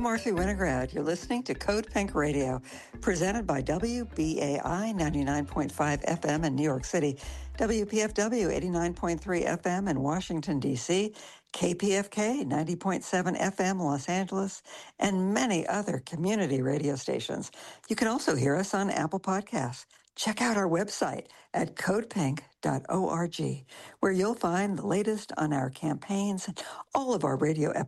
Marcy Winograd. You're listening to Code Pink Radio, presented by WBAI 99.5 FM in New York City, WPFW 89.3 FM in Washington, D.C., KPFK 90.7 FM Los Angeles, and many other community radio stations. You can also hear us on Apple Podcasts. Check out our website at codepink.org, where you'll find the latest on our campaigns and all of our radio episodes.